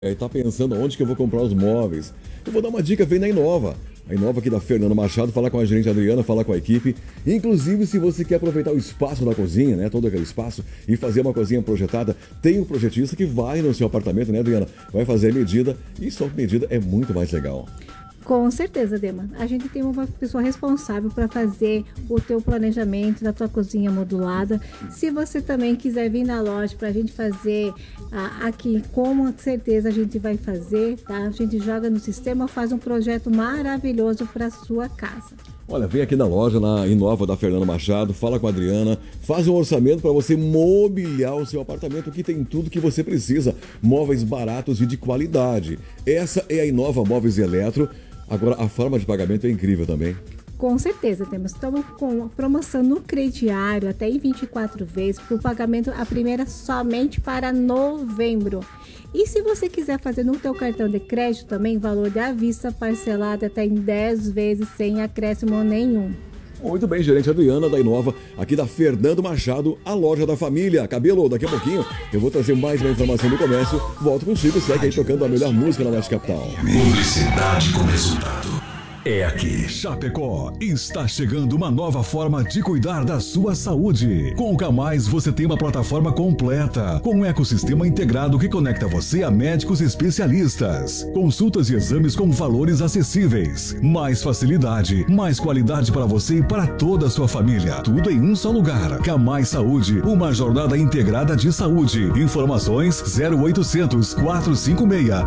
E tá pensando onde que eu vou comprar os móveis. Eu vou dar uma dica, vem na Inova. A Inova aqui da Fernando Machado, fala com a gerente Adriana, fala com a equipe. Inclusive, se você quer aproveitar o espaço da cozinha, né, todo aquele espaço, e fazer uma cozinha projetada, tem um projetista que vai no seu apartamento, né, Adriana? Vai fazer a medida e só medida é muito mais legal. Com certeza, Dema. A gente tem uma pessoa responsável para fazer o teu planejamento da tua cozinha modulada. Se você também quiser vir na loja para a gente fazer aqui, com certeza a gente vai fazer, tá? A gente joga no sistema, faz um projeto maravilhoso para sua casa. Olha, vem aqui na loja, na Inova da Fernando Machado, fala com a Adriana, faz um orçamento para você mobiliar o seu apartamento, que tem tudo que você precisa, móveis baratos e de qualidade. Essa é a Inova Móveis e Eletro. Agora, a forma de pagamento é incrível também. Com certeza, estamos com promoção no crediário até em 24 vezes, para o pagamento a primeira somente para novembro. E se você quiser fazer no teu cartão de crédito também, valor à vista parcelado até em 10 vezes sem acréscimo nenhum. Muito bem, gerente Adriana da Inova, aqui da Fernando Machado, a loja da família. Cabelo, daqui a pouquinho eu vou trazer mais uma informação do comércio. Volto contigo, segue aí tocando a melhor música na Oeste Capital. Publicidade com resultado. É aqui. Chapecó, está chegando uma nova forma de cuidar da sua saúde. Com o Camais você tem uma plataforma completa, com um ecossistema integrado que conecta você a médicos especialistas. Consultas e exames com valores acessíveis. Mais facilidade, mais qualidade para você e para toda a sua família. Tudo em um só lugar. Camais Saúde, uma jornada integrada de saúde. Informações 0800 456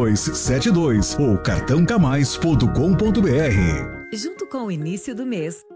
7272 ou cartãocamais.com.br. Junto com o início do mês,